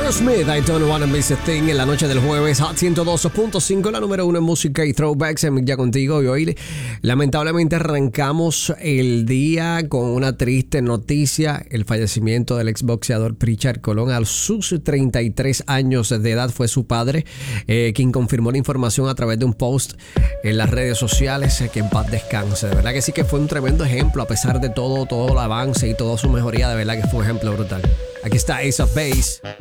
Aerosmith, I Don't Wanna Miss a Thing, en la noche del jueves, Hot 102.5, la número uno en música y throwbacks, en Ya Contigo. Y hoy, lamentablemente, arrancamos el día con una triste noticia: el fallecimiento del exboxeador Pritchard Colón. A sus 33 años de edad fue su padre quien confirmó la información a través de un post en las redes sociales. Que en paz descanse. De verdad que sí que fue un tremendo ejemplo, a pesar de todo el avance y toda su mejoría. De verdad que fue un ejemplo brutal. Aquí está Ace of Base.